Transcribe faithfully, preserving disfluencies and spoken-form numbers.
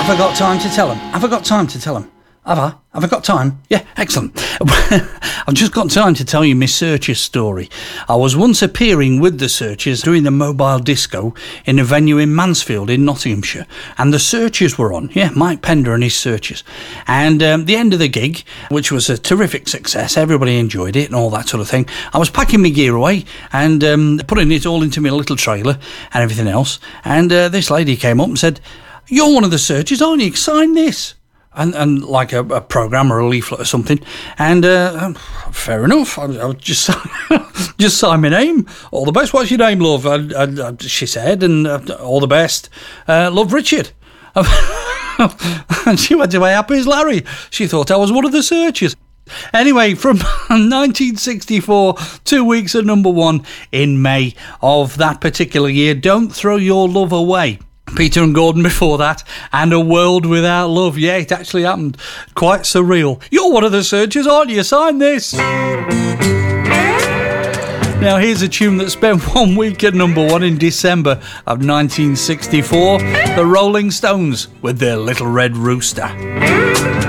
I got time to tell them? Have I got time to tell them? Have I? Have I got time? Yeah, excellent. I've just got time to tell you my Searchers story. I was once appearing with the Searchers during the mobile disco in a venue in Mansfield in Nottinghamshire, and the Searchers were on. Yeah, Mike Pender and his Searchers. And um, the end of the gig, which was a terrific success, everybody enjoyed it and all that sort of thing. I was packing my gear away and um, putting it all into my little trailer and everything else. And uh, this lady came up and said, "You're one of the Searchers, aren't you? Sign this." And, and like a, a programme or a leaflet or something. And uh, fair enough, I, I just just sign my name. All the best. What's your name, love? And, and she said, and uh, all the best. Uh, love, Richard. And she went away happy as Larry. She thought I was one of the Searchers. Anyway, from nineteen sixty-four, two weeks at number one in May of that particular year. Don't Throw Your Love Away. Peter and Gordon before that, and A World Without Love. Yeah, it actually happened. Quite surreal. You're one of the Searchers, aren't you? Sign this. Now, here's a tune that spent one week at number one in December of nineteen sixty-four. The Rolling Stones with their Little Red Rooster.